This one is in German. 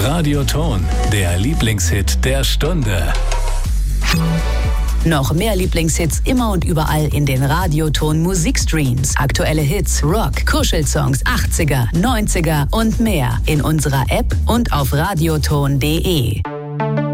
Radioton, der Lieblingshit der Stunde. Noch mehr Lieblingshits immer und überall in den Radioton Musikstreams. Aktuelle Hits, Rock, Kuschelsongs, 80er, 90er und mehr in unserer App und auf radioton.de.